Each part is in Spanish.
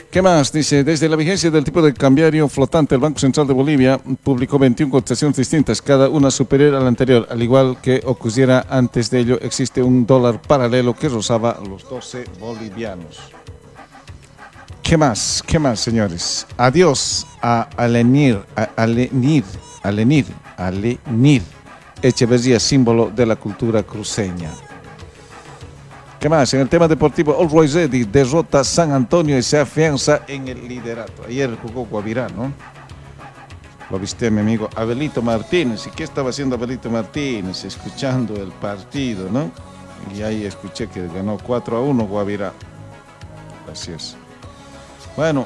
¿Qué más? Dice, desde la vigencia del tipo de cambiario flotante, el Banco Central de Bolivia publicó 21 cotizaciones distintas, cada una superior a la anterior. Al igual que ocurriera antes de ello, existe un dólar paralelo que rozaba los 12 bolivianos. ¿Qué más? ¿Qué más, señores? Adiós a Alenir Echeverría, símbolo de la cultura cruceña. ¿Qué más? En el tema deportivo, All Boys Ready derrota San Antonio y se afianza en el liderato. Ayer jugó Guavirá, ¿no? Lo viste, mi amigo Abelito Martínez. ¿Y qué estaba haciendo Abelito Martínez? Escuchando el partido, ¿no? Y ahí escuché que ganó 4-1 Guavirá. Así es. Bueno,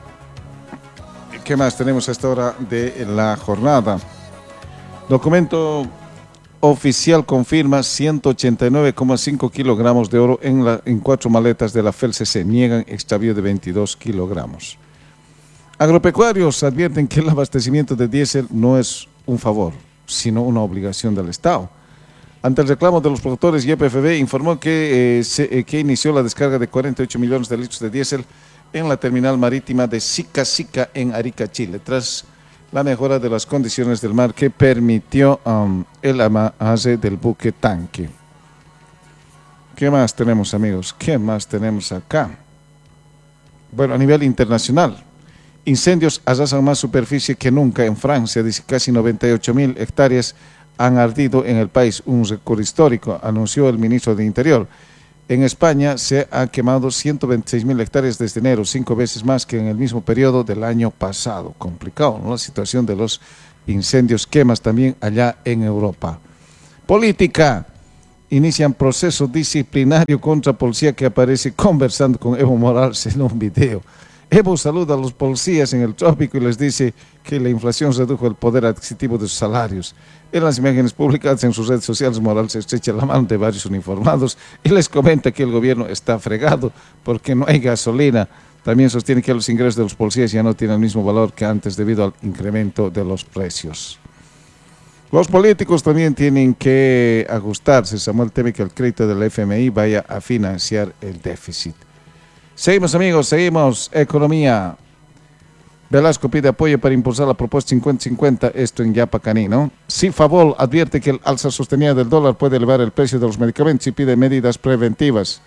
¿qué más tenemos a esta hora de la jornada? Documento oficial confirma 189,5 kilogramos de oro en 4 maletas de la FELCC. Niegan extravío de 22 kilogramos. Agropecuarios advierten que el abastecimiento de diésel no es un favor, sino una obligación del Estado. Ante el reclamo de los productores, YPFB informó que inició la descarga de 48 millones de litros de diésel en la terminal marítima de Sica Sica en Arica, Chile, tras la mejora de las condiciones del mar que permitió el amarre del buque tanque. ¿Qué más tenemos, amigos? ¿Qué más tenemos acá? Bueno, a nivel internacional, incendios arrasan más superficie que nunca en Francia. Dice, casi 98.000 hectáreas han ardido en el país, un récord histórico, anunció el ministro de Interior. En España se ha quemado 126.000 hectáreas desde enero, 5 veces más que en el mismo periodo del año pasado. Complicado, ¿no? La situación de los incendios, quemas también allá en Europa. Política. Inician proceso disciplinario contra policía que aparece conversando con Evo Morales en un video. Evo saluda a los policías en el trópico y les dice que la inflación redujo el poder adquisitivo de sus salarios. En las imágenes publicadas en sus redes sociales, Morales estrecha la mano de varios uniformados y les comenta que el gobierno está fregado porque no hay gasolina. También sostiene que los ingresos de los policías ya no tienen el mismo valor que antes debido al incremento de los precios. Los políticos también tienen que ajustarse. Samuel teme que el crédito del FMI vaya a financiar el déficit. Seguimos, amigos, seguimos. Economía. Velasco pide apoyo para impulsar la propuesta 50-50, esto en Yapacaní, ¿no? Cifavol advierte que el alza sostenida del dólar puede elevar el precio de los medicamentos y pide medidas preventivas.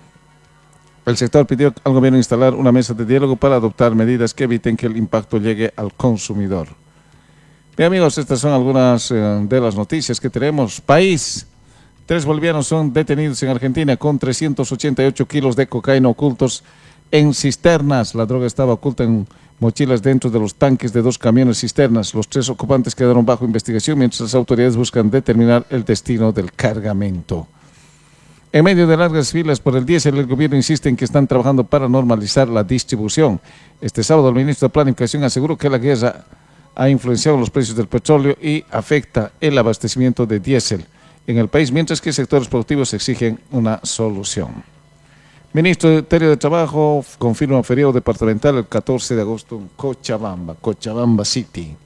El sector pidió al gobierno instalar una mesa de diálogo para adoptar medidas que eviten que el impacto llegue al consumidor. Bien, amigos, estas son algunas de las noticias que tenemos. País. 3 bolivianos son detenidos en Argentina con 388 kilos de cocaína ocultos en cisternas. La droga estaba oculta en mochilas dentro de los tanques de 2 camiones cisternas. Los 3 ocupantes quedaron bajo investigación mientras las autoridades buscan determinar el destino del cargamento. En medio de largas filas por el diésel, el gobierno insiste en que están trabajando para normalizar la distribución. Este sábado el ministro de Planificación aseguró que la guerra ha influenciado los precios del petróleo y afecta el abastecimiento de diésel en el país, mientras que sectores productivos exigen una solución. Ministerio de Trabajo confirma feriado departamental el 14 de agosto en Cochabamba City.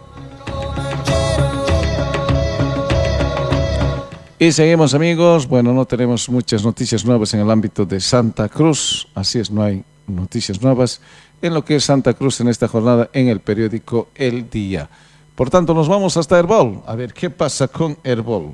Y seguimos, amigos. Bueno, no tenemos muchas noticias nuevas en el ámbito de Santa Cruz. Así es, no hay noticias nuevas en lo que es Santa Cruz en esta jornada en el periódico El Día. Por tanto, nos vamos hasta Herbol. A ver qué pasa con Herbol.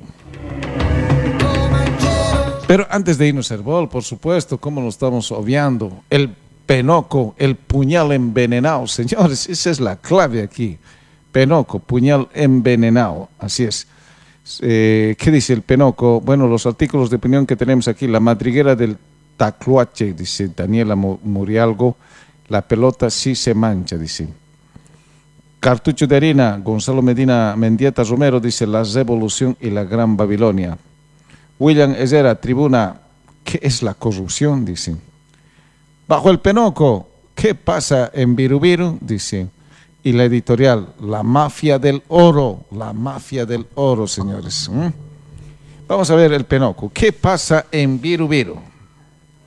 Pero antes de irnos a Herbol, por supuesto, ¿cómo lo estamos obviando? El penoco, el puñal envenenado. Señores, esa es la clave aquí. Penoco, puñal envenenado. Así es. ¿Qué dice el penoco? Bueno, los artículos de opinión que tenemos aquí. La madriguera del Tacloache, dice Daniela Murialgo. La pelota sí se mancha, dice. Cartucho de harina, Gonzalo Medina Mendieta Romero, dice la revolución y la gran Babilonia. William Herrera, Tribuna, ¿qué es la corrupción? Dice. Bajo el penoco, ¿qué pasa en Virubiru? Dice. Y la editorial, la mafia del oro, señores. Vamos a ver el penoco, ¿qué pasa en Virubiru?